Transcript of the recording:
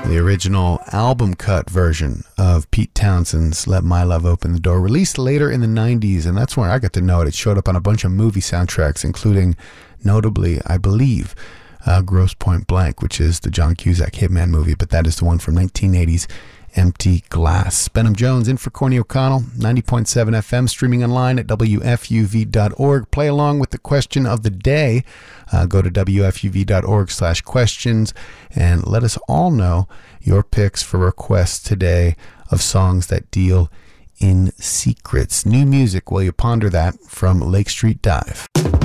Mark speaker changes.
Speaker 1: The original album cut version of Pete Townshend's Let My Love Open the Door, released later in the 90s, and that's where I got to know it. It showed up on a bunch of movie soundtracks, including, notably, I believe, Grosse Point Blank, which is the John Cusack Hitman movie, but that is the one from 1980's Empty Glass. Benham Jones in for Corny O'Connell, 90.7 FM, streaming online at WFUV.org. Play along with the question of the day. Go to WFUV.org/questions and let us all know your picks for requests today of songs that deal in secrets. New music while you ponder that from Lake Street Dive.